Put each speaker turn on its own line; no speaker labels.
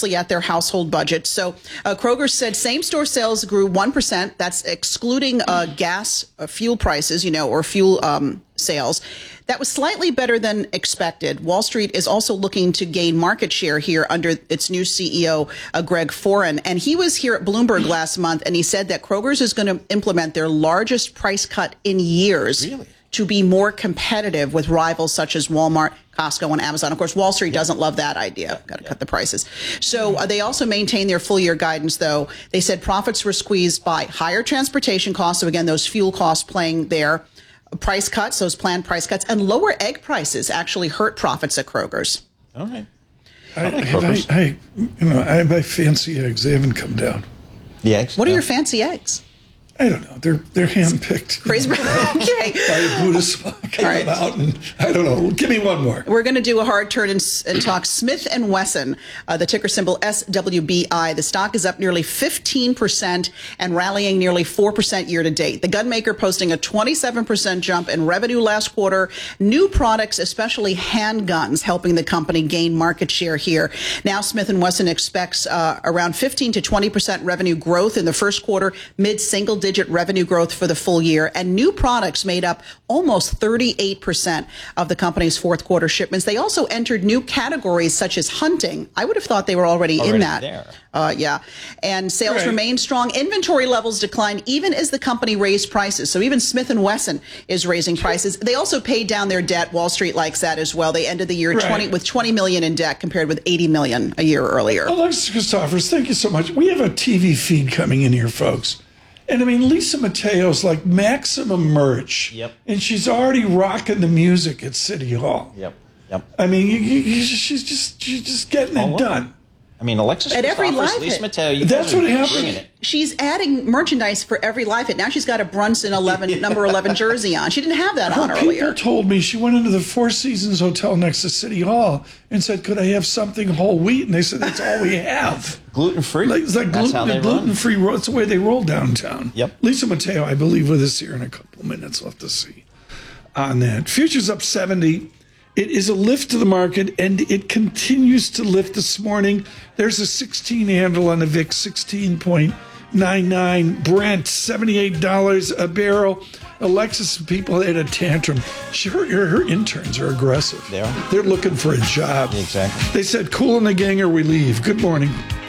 closely at their household budget. So Kroger said same-store sales grew 1%. That's excluding gas, fuel prices, or fuel sales. That was slightly better than expected. Wall Street is also looking to gain market share here under its new CEO, Greg Foran. And he was here at Bloomberg last month, and he said that Kroger's is going to implement their largest price cut in years.
Really?
To be more competitive with rivals such as Walmart, Costco, and Amazon. Of course, Wall Street doesn't love that idea. Got to cut the prices. So they also maintain their full year guidance, though. They said profits were squeezed by higher transportation costs. So again, those fuel costs playing there. Price cuts, those planned price cuts, and lower egg prices actually hurt profits at Kroger's.
All right.
I buy fancy eggs. They haven't come down.
The eggs?
What are your fancy eggs?
I don't know. They're hand-picked.
Crazy. Okay.
By a Buddhist monk.
All right.
Out and, I don't know. Give me one more.
We're going to do a hard turn and talk Smith & Wesson, the ticker symbol SWBI. The stock is up nearly 15% and rallying nearly 4% year to date. The gunmaker posting a 27% jump in revenue last quarter. New products, especially handguns, helping the company gain market share here. Now Smith & Wesson expects around 15 to 20% revenue growth in the first quarter, mid-single-digit revenue growth for the full year, and new products made up almost 38% of the company's fourth quarter shipments. They also entered new categories such as hunting. I would have thought they were already in that.
There.
Yeah. And sales remain strong. Inventory levels declined even as the company raised prices. So even Smith & Wesson is raising prices. They also paid down their debt. Wall Street likes that as well. They ended the year with $20 million in debt compared with $80 million a year earlier.
Alexis Christophers, thank you so much. We have a TV feed coming in here, folks. And I mean, Lisa Mateo's like maximum merch.
Yep.
And she's already rocking the music at City Hall.
Yep.
I mean, she's just getting it done.
I mean, Alexis
At every
Christophers,
live
Lisa
hit.
Mateo, you
That's
guys are
what happened.
bringing it.
She's adding merchandise for every live hit. Now she's got a Brunson number 11 jersey on. She didn't have that on
People
earlier.
told me she went into the Four Seasons Hotel next to City Hall and said, "Could I have something whole wheat?" And they said, "That's all we have."
Gluten-free.
It's like
That's how they run.
gluten-free. It's the way they roll downtown.
Yep.
Lisa Mateo, I believe, with us here in a couple of minutes. We'll have to see on that. Futures up 70. It is a lift to the market, and it continues to lift this morning. There's a 16 handle on the VIX, 16.99. Brent, $78 a barrel. Alexis, people had a tantrum. Her interns are aggressive.
They are.
They're looking for a job.
Exactly.
They said, "Cool in the gang or we leave." Good morning.